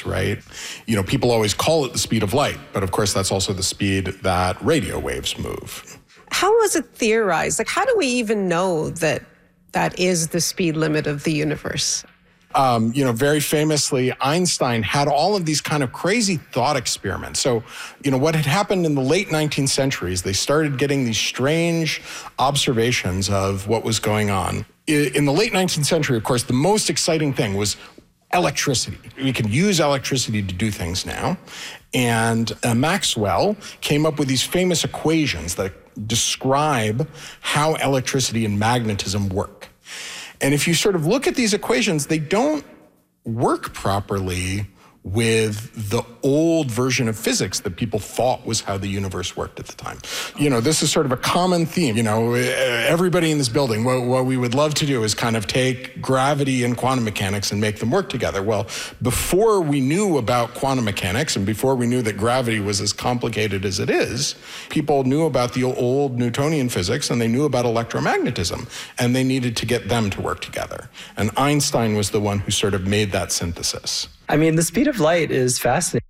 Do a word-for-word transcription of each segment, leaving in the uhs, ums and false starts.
waves, right? You know, people always call it the speed of light, but of course that's also the speed that radio waves move. How was it theorized? Like, how do we even know that that is the speed limit of the universe? Um, you know, very famously, Einstein had all of these kind of crazy thought experiments. So, you know, what had happened in the late nineteenth century is they started getting these strange observations of what was going on. In the late nineteenth century, of course, the most exciting thing was electricity. We can use electricity to do things now. And uh, Maxwell came up with these famous equations that describe how electricity and magnetism work. And if you sort of look at these equations, they don't work properly with the old version of physics that people thought was how the universe worked at the time. You know, this is sort of a common theme. You know, everybody in this building, what, what we would love to do is kind of take gravity and quantum mechanics and make them work together. Well, before we knew about quantum mechanics and before we knew that gravity was as complicated as it is, people knew about the old Newtonian physics and they knew about electromagnetism, and they needed to get them to work together. And Einstein was the one who sort of made that synthesis. I mean, the speed of light is fascinating.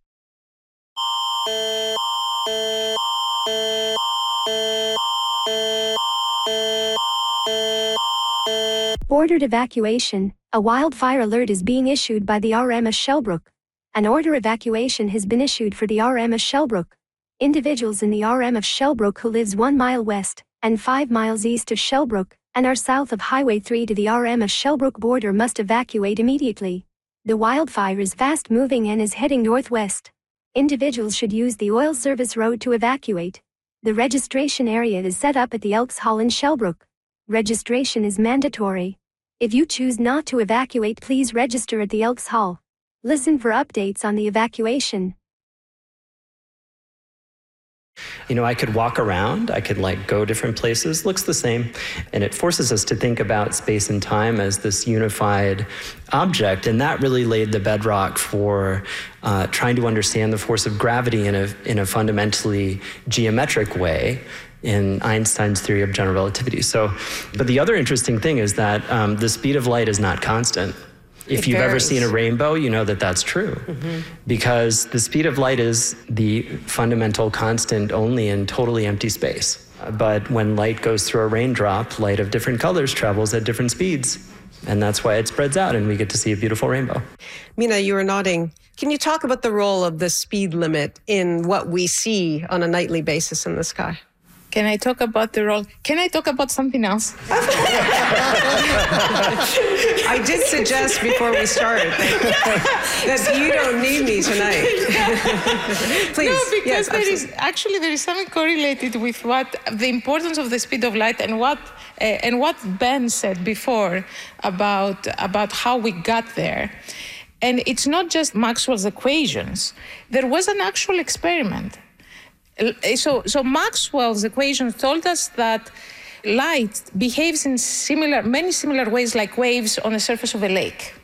Ordered evacuation. A wildfire alert is being issued by the R M S Shellbrook. An order evacuation has been issued for the R M S Shellbrook. Individuals in the R M of Shellbrook who lives one mile west and five miles east of Shellbrook and are south of Highway three to the R M of Shellbrook border must evacuate immediately. The wildfire is fast-moving and is heading northwest. Individuals should use the oil service road to evacuate. The registration area is set up at the Elks Hall in Shellbrook. Registration is mandatory. If you choose not to evacuate, please register at the Elks Hall. Listen for updates on the evacuation. You know, I could walk around, I could like go different places, looks the same. And it forces us to think about space and time as this unified object. And that really laid the bedrock for uh, trying to understand the force of gravity in a, in a fundamentally geometric way in Einstein's theory of general relativity. So, but the other interesting thing is that um, the speed of light is not constant. If It you've varies. ever seen a rainbow, you know that that's true. Mm-hmm. Because the speed of light is the fundamental constant only in totally empty space. But when light goes through a raindrop, light of different colors travels at different speeds. And that's why it spreads out and we get to see a beautiful rainbow. Mina, you were nodding. Can you talk about the role of the speed limit in what we see on a nightly basis in the sky? Can I talk about the role? Can I talk about something else? I did suggest before we started that, that you don't need me tonight. Please. No, because yes, there is actually there is something correlated with what the importance of the speed of light and what uh, and what Ben said before about about how we got there. And it's not just Maxwell's equations. There was an actual experiment. So, so Maxwell's equations told us that light behaves in similar, many similar ways like waves on the surface of a lake.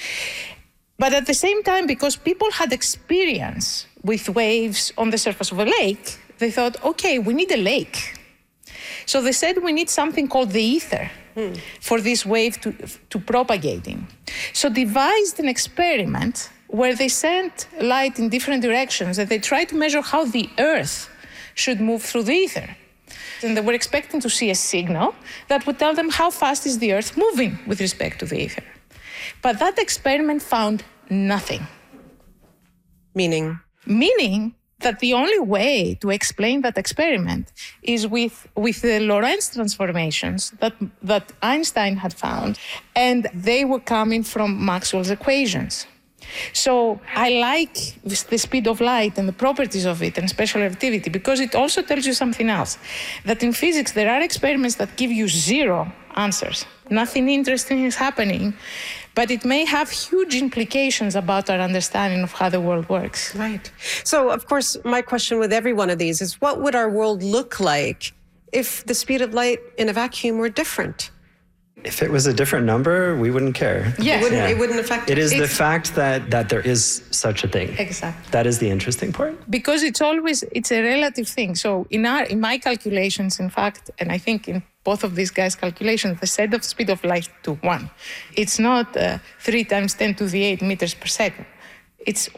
But at the same time, because people had experience with waves on the surface of a lake, they thought, okay, we need a lake. So they said we need something called the ether hmm. for this wave to, to propagate in. So devised an experiment where they sent light in different directions and they tried to measure how the Earth should move through the ether. And they were expecting to see a signal that would tell them how fast is the Earth moving with respect to the ether. But that experiment found nothing. Meaning? Meaning that the only way to explain that experiment is with, with the Lorentz transformations that, that Einstein had found, and they were coming from Maxwell's equations. So I like the speed of light and the properties of it and special relativity because it also tells you something else. That in physics, there are experiments that give you zero answers. Nothing interesting is happening, but it may have huge implications about our understanding of how the world works. Right. So, of course, my question with every one of these is, what would our world look like if the speed of light in a vacuum were different? If it was a different number, we wouldn't care. Yeah. It wouldn't, yeah. it wouldn't affect It us. is the It's- fact that, that there is such a thing. Exactly. That is the interesting part. Because it's always, it's a relative thing. So in our, in my calculations, in fact, and I think in both of these guys' calculations, they set the speed of light to one. It's not uh, three times ten to the eight meters per second. It's